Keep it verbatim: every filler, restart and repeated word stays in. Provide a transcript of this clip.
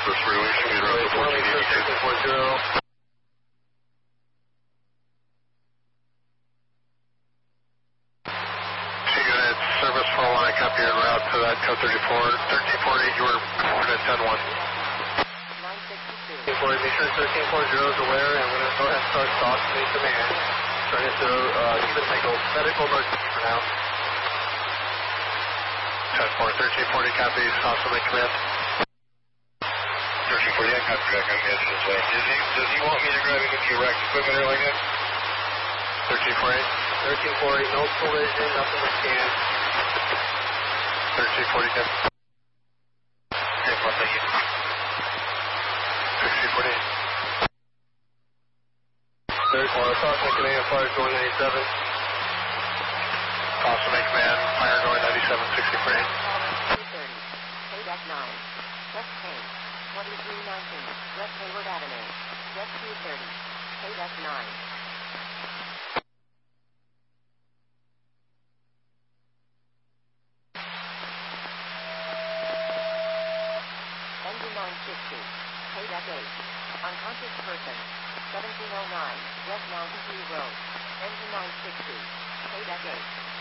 First release, you need route fourteen eighty-two. Service four one, I copy your route to that code thirty-four. thirteen forty, you were at ten one. thirteen forty, make sure thirteen forty is aware, and we're going to go ahead and start stop main command. Turn into uh, even single medical emergency for now. ten four, thirteen forty, copy, stop to main command. thirteen forty, I copy back on the edge this way. Does he, does he want me to grab him with the erect equipment or like that? thirteen forty. thirteen forty, no collision, nothing to scan. thirteen forty, ten. ten one, thank you. sixteen forty. thirty-four, Approximate Command, fire going ninety-seven. Approximate Command, fire going ninety-seven, sixteen forty. two thirty, Payback nine. West Payne, twenty-three nineteen, West Hayward Avenue. West two thirty, Payback nine. Engine nine sixty, Payback eight. Unconscious person, seventeen oh nine, West Mountain View Road. Engine nine sixty, Payback eight.